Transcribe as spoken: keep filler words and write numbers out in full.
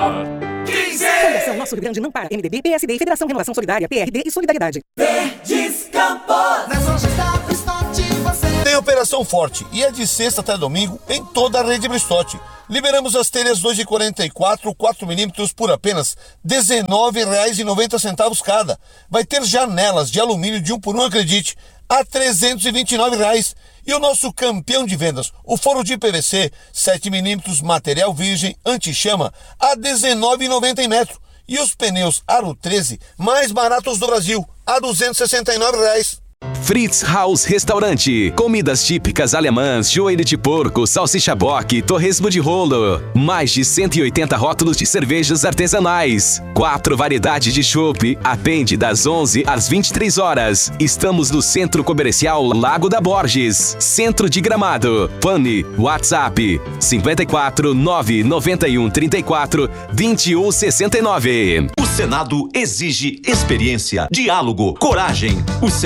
quinze! Fundação Nosso Rio Grande não para. M D B, P S D, Federação Renovação Solidária, P R D e Solidariedade. Verdes Campos! Nas lojas da Bristote você Tem Operação Forte e é de sexta até domingo em toda a rede Bristote. Liberamos as telhas dois e quarenta e quatro, quatro milímetros por apenas dezenove reais e noventa centavos cada. Vai ter janelas de alumínio de um por um, acredite, a trezentos e vinte e nove reais. E o nosso campeão de vendas, o forro de P V C sete milímetros, material virgem, anti-chama, a dezenove reais e noventa centavos em metro. E os pneus Aro treze, mais baratos do Brasil, a duzentos e sessenta e nove reais. Fritz Haus Restaurante. Comidas típicas alemãs, joelho de porco, salsicha bock, torresmo de rolo. Mais de cento e oitenta rótulos de cervejas artesanais. Quatro variedades de chopp. Atende das onze às vinte e três horas. Estamos no Centro Comercial Lago da Borges, Centro de Gramado. Fone, WhatsApp cinco quatro nove nove um três quatro dois um seis nove. O Senado exige experiência, diálogo, coragem. O Senado